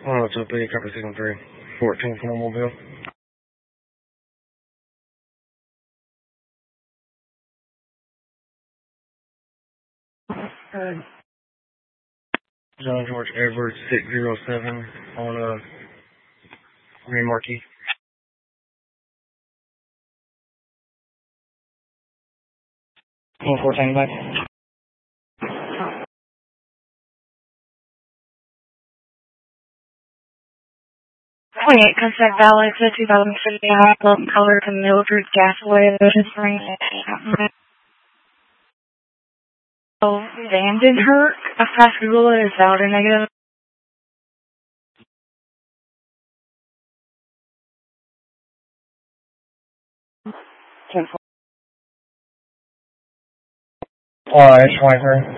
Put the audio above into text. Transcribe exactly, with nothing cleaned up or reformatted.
Oh, it's up, eight, copy signal three. fourteen for Mobile. Uh, John George Edwards, six zero seven on uh, Green Marquee. one fourteen back. twenty-eight Consent Valley, two thousand fifteen, color to Mildred Gasaway, Ocean Springs. Oh, Vandenherk, a fast Google is valid or negative. Uh, H twenty-three.